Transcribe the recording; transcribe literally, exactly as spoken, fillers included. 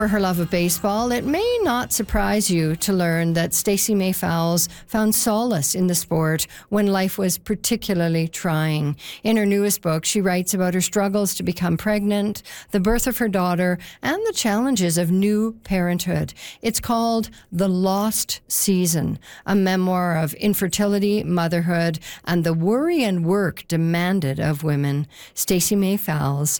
For her love of baseball, it may not surprise you to learn that Stacey May Fowles found solace in the sport when life was particularly trying. In her newest book, she writes about her struggles to become pregnant, the birth of her daughter, and the challenges of new parenthood. It's called The Lost Season, a memoir of infertility, motherhood, and the worry and work demanded of women. Stacey May Fowles